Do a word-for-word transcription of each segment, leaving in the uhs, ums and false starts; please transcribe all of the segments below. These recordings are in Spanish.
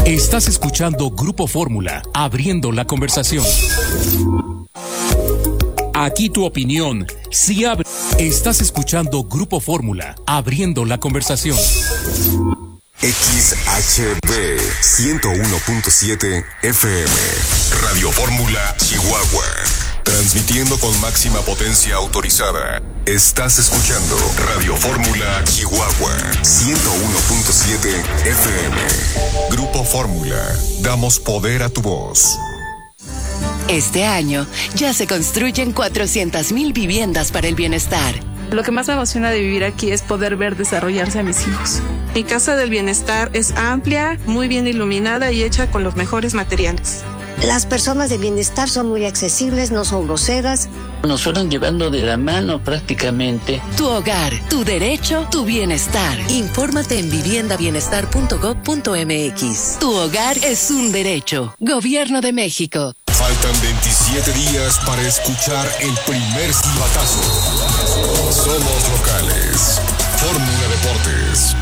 Estás escuchando Grupo Fórmula, abriendo la conversación. Aquí tu opinión, si abre. Estás escuchando Grupo Fórmula, abriendo la conversación. X H B ciento uno punto siete F M, Radio Fórmula, Chihuahua. Transmitiendo con máxima potencia autorizada. Estás escuchando Radio Fórmula, Chihuahua, ciento uno punto siete F M. Grupo Fórmula, damos poder a tu voz. Este año ya se construyen cuatrocientas mil viviendas para el bienestar. Lo que más me emociona de vivir aquí es poder ver desarrollarse a mis hijos. Mi casa del bienestar es amplia, muy bien iluminada y hecha con los mejores materiales. Las personas de bienestar son muy accesibles, no son groseras. Nos fueron llevando de la mano prácticamente. Tu hogar, tu derecho, tu bienestar. Infórmate en vivienda bienestar punto gob punto m x. Tu hogar es un derecho. Gobierno de México. Faltan veintisiete días para escuchar el primer silbatazo. Somos locales. Fórmula Deportes.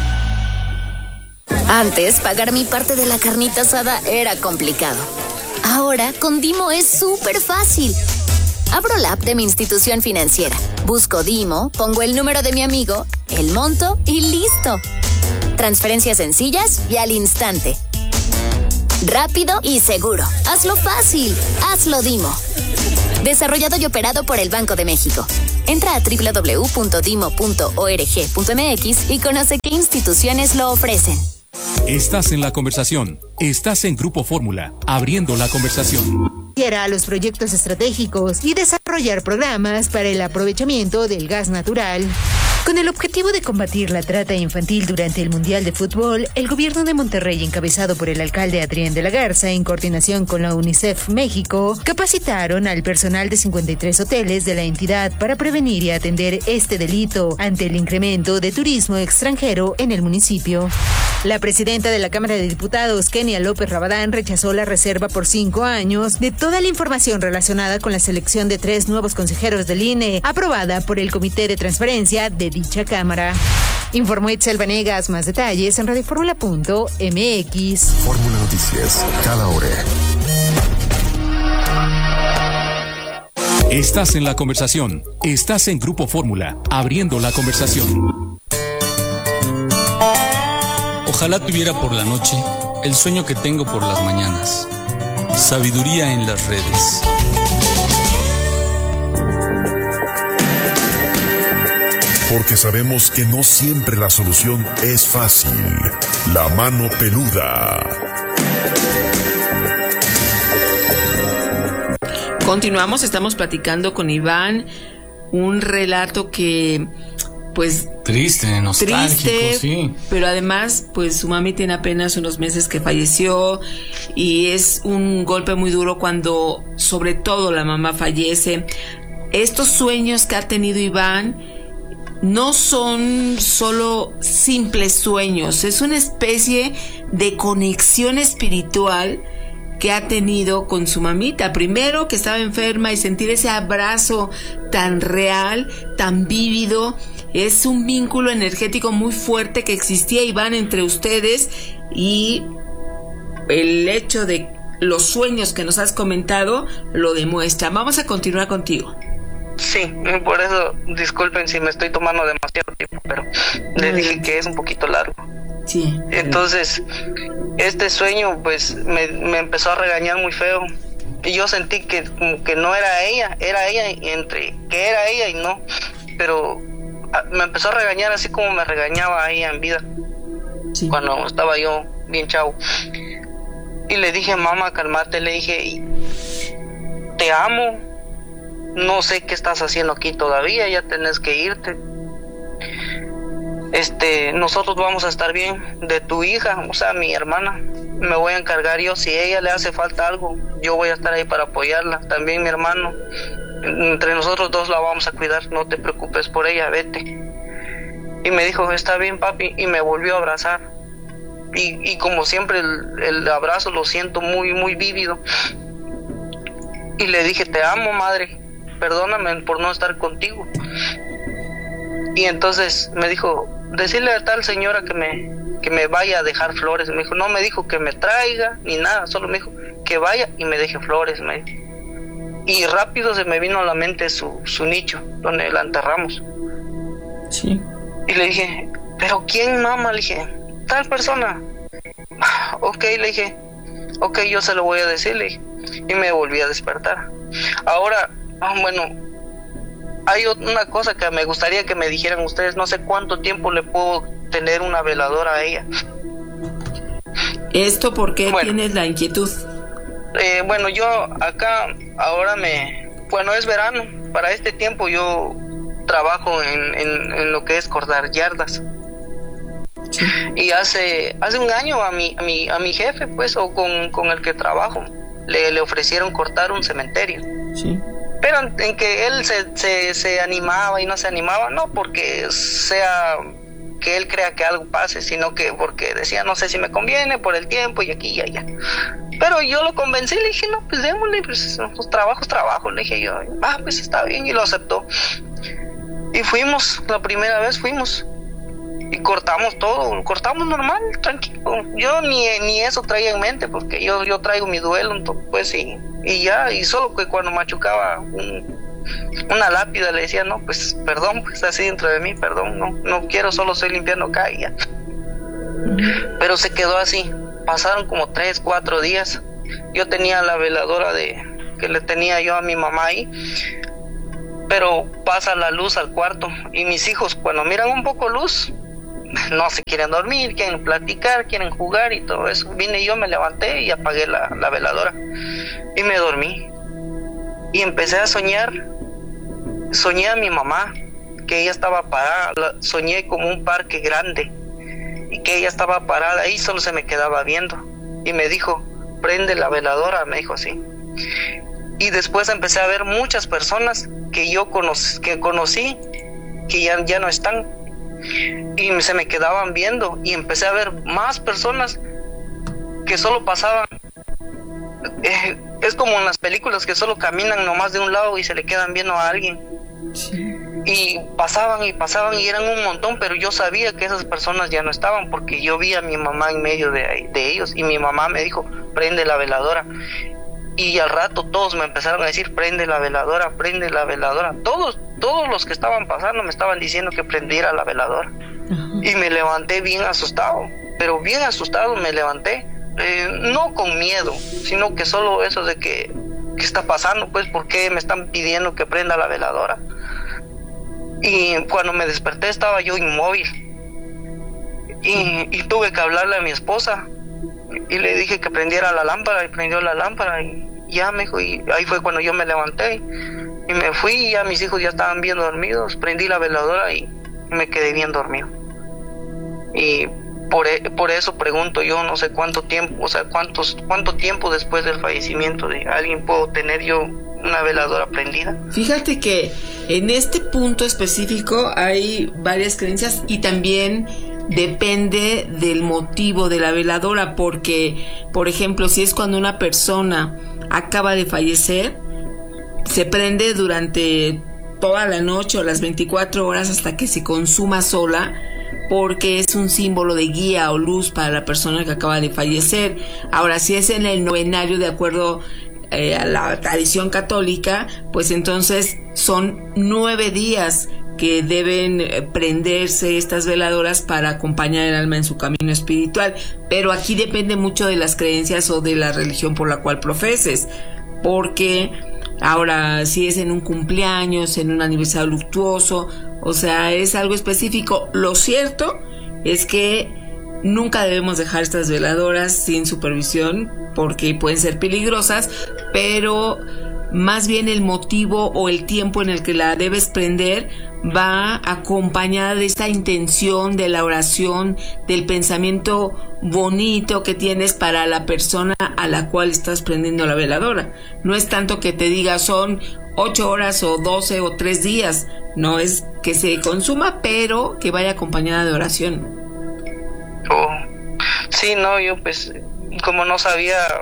Antes, pagar mi parte de la carnita asada era complicado. Ahora, con Dimo es súper fácil. Abro la app de mi institución financiera, busco Dimo, pongo el número de mi amigo, el monto y listo. Transferencias sencillas y al instante. Rápido y seguro. Hazlo fácil. Hazlo Dimo. Desarrollado y operado por el Banco de México. Entra a doble u doble u doble u punto dimo punto org punto m x y conoce qué instituciones lo ofrecen. Estás en la conversación. Estás en Grupo Fórmula, abriendo la conversación. A los proyectos estratégicos y desarrollar programas para el aprovechamiento del gas natural. Con el objetivo de combatir la trata infantil durante el Mundial de Fútbol, el gobierno de Monterrey, encabezado por el alcalde Adrián de la Garza, en coordinación con la UNICEF México, capacitaron al personal de cincuenta y tres hoteles de la entidad para prevenir y atender este delito ante el incremento de turismo extranjero en el municipio. La presidenta de la Cámara de Diputados, Kenia López Rabadán, rechazó la reserva por cinco años de toda la información relacionada con la selección de tres nuevos consejeros del I N E, aprobada por el Comité de Transparencia de dicha Cámara. Informó Itzel Vanegas. Más detalles en radio fórmula punto m x. Fórmula Noticias, cada hora. Estás en la conversación. Estás en Grupo Fórmula, abriendo la conversación. Ojalá tuviera por la noche el sueño que tengo por las mañanas. Sabiduría en las redes. Porque sabemos que no siempre la solución es fácil. La mano peluda. Continuamos, estamos platicando con Iván, un relato que, pues... Triste, nostálgico, triste, sí. Pero además, pues su mami tiene apenas unos meses que falleció y es un golpe muy duro cuando, sobre todo, la mamá fallece. Estos sueños que ha tenido Iván no son solo simples sueños, es una especie de conexión espiritual que ha tenido con su mamita. Primero, que estaba enferma, y sentir ese abrazo tan real, tan vívido. Es un vínculo energético muy fuerte que existía, Iván, entre ustedes, y el hecho de los sueños que nos has comentado lo demuestra. Vamos a continuar contigo. Sí, por eso disculpen si me estoy tomando demasiado tiempo, pero les dije que es un poquito largo. Sí. Entonces, este sueño pues me, me empezó a regañar muy feo. Y yo sentí que como que no era ella, era ella y entre que era ella y no. Pero me empezó a regañar así como me regañaba a ella en vida. Sí. Cuando estaba yo bien chavo. Y le dije, mamá, cálmate, le dije, te amo. No sé qué estás haciendo aquí todavía, ya tenés que irte. Este, nosotros vamos a estar bien de tu hija, o sea, mi hermana. Me voy a encargar yo, si a ella le hace falta algo, yo voy a estar ahí para apoyarla. También mi hermano, entre nosotros dos la vamos a cuidar, no te preocupes por ella, vete. Y me dijo, está bien, papi, y me volvió a abrazar. Y, y como siempre el, el abrazo lo siento muy, muy vívido. Y le dije, te amo, madre, perdóname por no estar contigo. Y entonces me dijo, decirle a tal señora que me que me vaya a dejar flores. Me dijo, no me dijo que me traiga ni nada, solo me dijo que vaya y me deje flores, me dijo. Y rápido se me vino a la mente su, su nicho, donde la enterramos. Sí. Y le dije, ¿pero quién, mamá? Le dije, tal persona. Ok, le dije, ok, yo se lo voy a decir, le dije. Y me volví a despertar. Ahora, ah, bueno, hay una cosa que me gustaría que me dijeran ustedes, no sé cuánto tiempo le puedo tener una veladora a ella. ¿Esto por qué bueno, tienes la inquietud? Eh, bueno, yo acá ahora me... Bueno, es verano, para este tiempo yo trabajo en, en, en lo que es cortar yardas. Sí. Y hace hace un año a mi, a mi, a mi jefe, pues, o con, con el que trabajo, le, le ofrecieron cortar un cementerio. Sí. Pero en, en que él se, se, se animaba y no se animaba, no porque sea que él crea que algo pase, sino que porque decía, no sé si me conviene por el tiempo y aquí y allá. Pero yo lo convencí, le dije, no, pues démosle, pues, pues trabajo es trabajo, le dije yo, ah, pues está bien, y lo aceptó. Y fuimos, la primera vez fuimos, y cortamos todo, cortamos normal, tranquilo. Yo ni, ni eso traía en mente, porque yo, yo traigo mi duelo, entonces, pues, y, y ya, y solo que cuando machucaba un, una lápida le decía, no, pues, perdón, pues, así dentro de mí, perdón, no, no quiero, solo estoy limpiando acá y ya. Pero se quedó así, pasaron como tres, cuatro días, yo tenía la veladora de, que le tenía yo a mi mamá ahí, pero pasa la luz al cuarto, y mis hijos, cuando miran un poco luz, no se quieren dormir, quieren platicar, quieren jugar y todo eso. Vine yo, me levanté y apagué la, la veladora y me dormí y empecé a soñar. Soñé a mi mamá, que ella estaba parada, soñé como un parque grande y que ella estaba parada ahí, solo se me quedaba viendo y me dijo, prende la veladora, me dijo así. Y después empecé a ver muchas personas que yo conocí, que conocí que ya, ya no están, y se me quedaban viendo, y empecé a ver más personas que solo pasaban, eh, es como en las películas que solo caminan nomás de un lado y se le quedan viendo a alguien. Sí. Y pasaban y pasaban y eran un montón, pero yo sabía que esas personas ya no estaban porque yo vi a mi mamá en medio de, de ellos, y mi mamá me dijo, prende la veladora. Y al rato todos me empezaron a decir, prende la veladora, prende la veladora. Todos, todos los que estaban pasando me estaban diciendo que prendiera la veladora. Uh-huh. Y me levanté bien asustado, pero bien asustado me levanté. Eh, no con miedo, sino que solo eso de que, ¿qué está pasando? Pues, ¿por qué me están pidiendo que prenda la veladora? Y cuando me desperté estaba yo inmóvil. Y, y tuve que hablarle a mi esposa. Y le dije que prendiera la lámpara, y prendió la lámpara y ya me dijo, y ahí fue cuando yo me levanté y me fui, y ya mis hijos ya estaban bien dormidos, prendí la veladora y me quedé bien dormido. Y por, por eso pregunto yo, no sé cuánto tiempo, o sea, cuántos, cuánto tiempo después del fallecimiento de alguien puedo tener yo una veladora prendida. Fíjate que en este punto específico hay varias creencias y también depende del motivo de la veladora, porque, por ejemplo, si es cuando una persona acaba de fallecer, se prende durante toda la noche o las veinticuatro horas hasta que se consuma sola, porque es un símbolo de guía o luz para la persona que acaba de fallecer. Ahora, si es en el novenario de acuerdo eh, a la tradición católica, pues entonces son nueve días que deben prenderse estas veladoras para acompañar el alma en su camino espiritual. Pero aquí depende mucho de las creencias o de la religión por la cual profeses, porque ahora si es en un cumpleaños, en un aniversario luctuoso, o sea, es algo específico. Lo cierto es que nunca debemos dejar estas veladoras sin supervisión porque pueden ser peligrosas, pero más bien el motivo o el tiempo en el que la debes prender va acompañada de esta intención, de la oración, del pensamiento bonito que tienes para la persona a la cual estás prendiendo la veladora. No es tanto que te diga son ocho horas o doce o tres días, no, es que se consuma, pero que vaya acompañada de oración. Oh, sí, no, yo pues como no sabía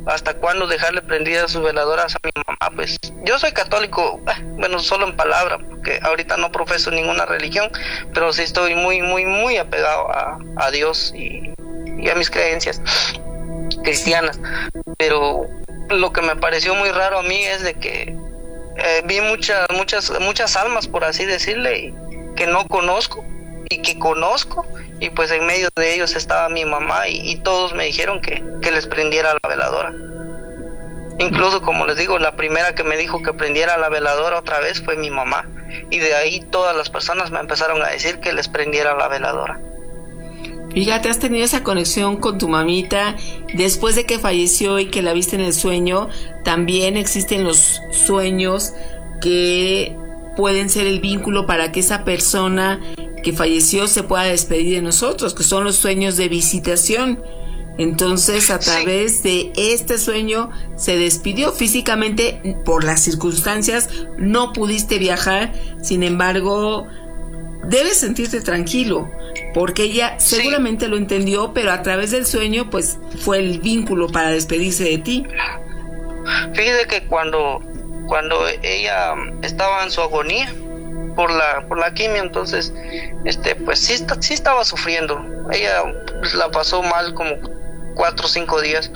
hasta cuándo dejarle prendidas sus veladoras a mi mamá. Pues yo soy católico, bueno, solo en palabra, porque ahorita no profeso ninguna religión, pero sí estoy muy, muy, muy apegado a, a Dios y, y a mis creencias cristianas. Pero lo que me pareció muy raro a mí es de que eh, vi muchas, muchas, muchas almas, por así decirle, y que no conozco y que conozco, y pues en medio de ellos estaba mi mamá y, y todos me dijeron que, que les prendiera la veladora. Incluso, como les digo, la primera que me dijo que prendiera la veladora otra vez fue mi mamá, y de ahí todas las personas me empezaron a decir que les prendiera la veladora. Fíjate, has tenido esa conexión con tu mamita después de que falleció y que la viste en el sueño. También existen los sueños que pueden ser el vínculo para que esa persona que falleció se pueda despedir de nosotros, que son los sueños de visitación. Entonces, a través de este sueño se despidió físicamente. Por las circunstancias no pudiste viajar, sin embargo debes sentirte tranquilo, porque ella seguramente sí lo entendió, pero a través del sueño pues fue el vínculo para despedirse de ti. Fíjate que cuando cuando ella estaba en su agonía por la por la quimio, entonces este pues sí, sí estaba sufriendo. Ella pues, la pasó mal como cuatro o cinco días.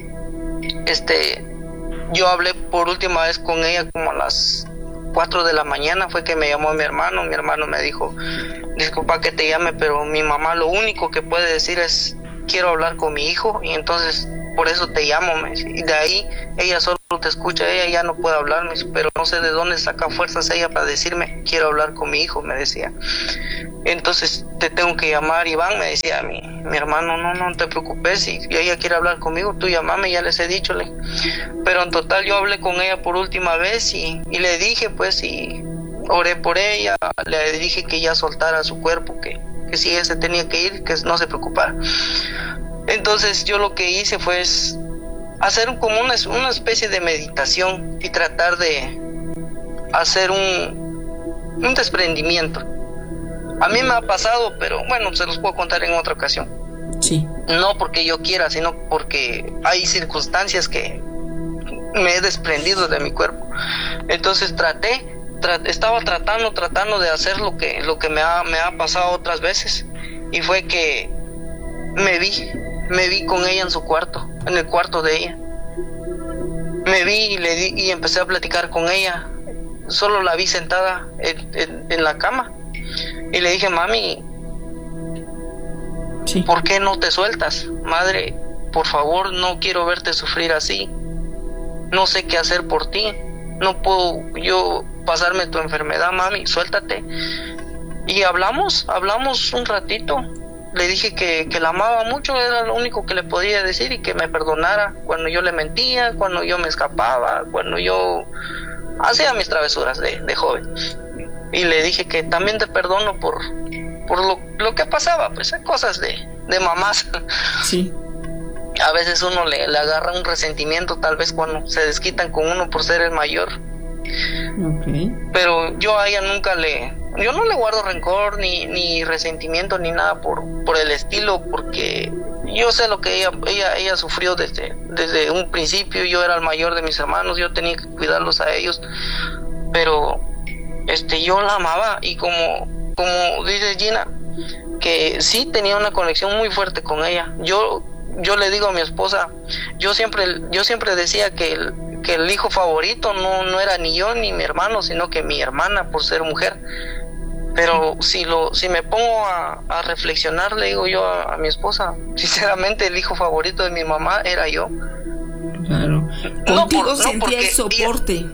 Este yo hablé por última vez con ella como a las cuatro de la mañana, fue que me llamó mi hermano. Mi hermano me dijo: disculpa que te llame, pero mi mamá lo único que puede decir es quiero hablar con mi hijo, y entonces por eso te llamo, me dice. Y de ahí ella solo te escucha, ella ya no puede hablar, me dice, pero no sé de dónde saca fuerzas ella para decirme quiero hablar con mi hijo, me decía. Entonces te tengo que llamar, Iván, me decía mi, mi hermano. No, no te preocupes, si ella quiere hablar conmigo, tú llamame, ya les he dicho. Le. Pero en total yo hablé con ella por última vez y, y le dije pues, y oré por ella, le dije que ella soltara su cuerpo, que, que si ella se tenía que ir, que no se preocupara. Entonces yo lo que hice fue hacer como una, una especie de meditación y tratar de hacer un, un desprendimiento. A mí me ha pasado, pero bueno, se los puedo contar en otra ocasión. Sí. No porque yo quiera, sino porque hay circunstancias que me he desprendido de mi cuerpo. Entonces traté, tra- estaba tratando, tratando de hacer lo que, lo que me ha, me ha pasado otras veces. Y fue que me vi, me vi con ella en su cuarto, en el cuarto de ella. Me vi y le di, y empecé a platicar con ella. Solo la vi sentada en, en, en la cama. Y le dije: mami, sí, ¿por qué no te sueltas? Madre, por favor, no quiero verte sufrir así. No sé qué hacer por ti. No puedo yo pasarme tu enfermedad, mami, suéltate. Y hablamos, hablamos un ratito. Le dije que, que la amaba mucho, era lo único que le podía decir, y que me perdonara cuando yo le mentía, cuando yo me escapaba, cuando yo hacía mis travesuras de, de joven. Y le dije que también te perdono por, por lo, lo que pasaba, pues cosas de, de mamás. Sí. A veces uno le, le agarra un resentimiento, tal vez cuando se desquitan con uno por ser el mayor. Okay. Pero yo a ella nunca le, yo no le guardo rencor ni, ni resentimiento ni nada por, por el estilo, porque yo sé lo que ella, ella, ella sufrió desde, desde un principio. Yo era el mayor de mis hermanos, yo tenía que cuidarlos a ellos, pero este yo la amaba, y como, como dice Gina, que sí tenía una conexión muy fuerte con ella. Yo, yo le digo a mi esposa, yo siempre, yo siempre decía que el, que el hijo favorito no, no era ni yo ni mi hermano, sino que mi hermana, por ser mujer. Pero si lo, si me pongo a, a reflexionar, le digo yo a, a mi esposa, sinceramente el hijo favorito de mi mamá era yo. Claro. No Contigo por, sentía no porque el soporte. Ella,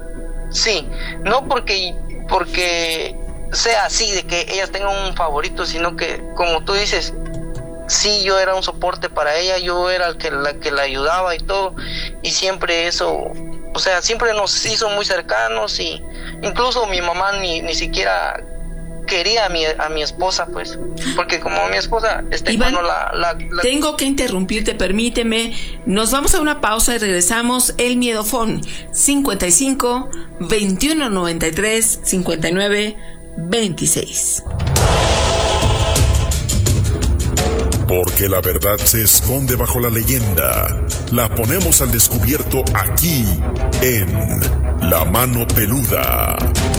sí, no porque, porque sea así, de que ellas tengan un favorito, sino que, como tú dices, sí, yo era un soporte para ella, yo era el que la que la ayudaba y todo, y siempre eso, o sea, siempre nos hizo muy cercanos, y incluso mi mamá ni, ni siquiera quería a mi, a mi esposa, pues, porque como mi esposa, este, Iván, cuando la, la, la... tengo que interrumpirte, permíteme, nos vamos a una pausa y regresamos. El Miedofón, cincuenta y cinco, veintiuno noventa y tres, cincuenta y nueve, veintiséis. Porque la verdad se esconde bajo la leyenda. La ponemos al descubierto aquí, en La Mano Peluda.